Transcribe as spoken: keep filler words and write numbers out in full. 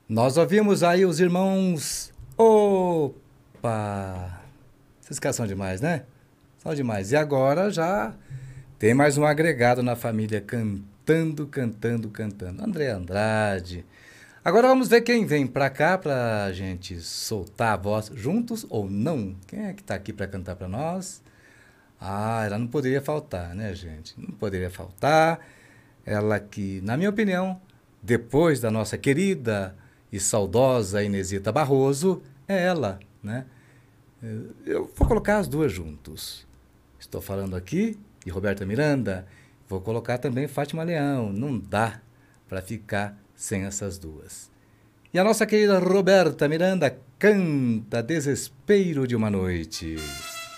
Nós ouvimos aí os irmãos. Opa! Esses caras são demais, né? São demais. E agora já tem mais um agregado na família cantando, cantando, cantando. André Andrade. Agora vamos ver quem vem pra cá pra gente soltar a voz juntos ou não. Quem é que tá aqui pra cantar pra nós? Ah, ela não poderia faltar, né, gente? Não poderia faltar. Ela que, na minha opinião, depois da nossa querida e saudosa Inesita Barroso, é ela, né? Eu vou colocar as duas juntos. Estou falando aqui de Roberta Miranda, vou colocar também Fátima Leão. Não dá para ficar sem essas duas. E a nossa querida Roberta Miranda canta Desespero de uma Noite.